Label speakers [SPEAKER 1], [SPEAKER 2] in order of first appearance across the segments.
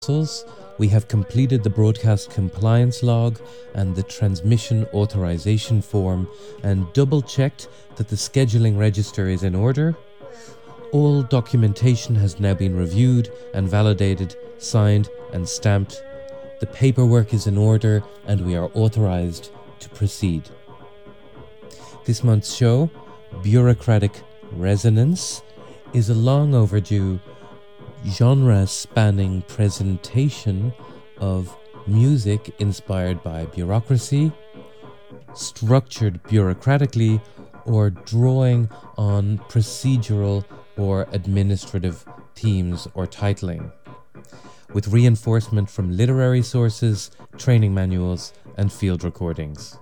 [SPEAKER 1] Brussels, we have completed the broadcast compliance log and the transmission authorization form and double-checked that the scheduling register is in order. All documentation has now been reviewed and validated, signed and stamped. The paperwork is in order and we are authorized to proceed. This month's show, Bureaucratic Resonance, is a long overdue genre-spanning presentation of music inspired by bureaucracy, structured bureaucratically, or drawing on procedural or administrative themes or titling, with reinforcement from literary sources, training manuals, and field recordings.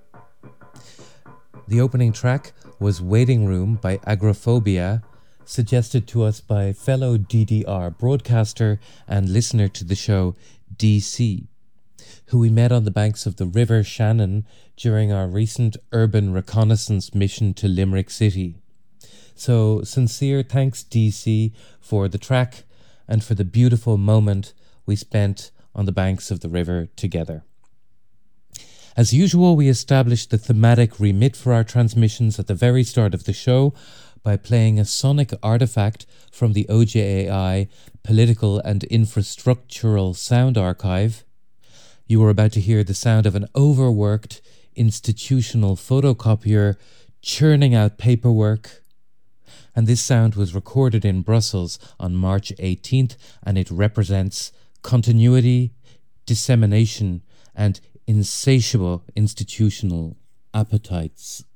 [SPEAKER 1] The opening track was Waiting Room by Agrophobia, suggested to us by fellow DDR broadcaster and listener to the show, DC, who we met on the banks of the River Shannon during our recent urban reconnaissance mission to Limerick City. So sincere thanks, DC, for the track and for the beautiful moment we spent on the banks of the river together. As usual, we established the thematic remit for our transmissions at the very start of the show by playing a sonic artifact from the OJAI Political and Infrastructural Sound Archive. You are about to hear the sound of an overworked institutional photocopier churning out paperwork. And this sound was recorded in Brussels on March 18th, and it represents continuity, dissemination, and insatiable institutional appetites.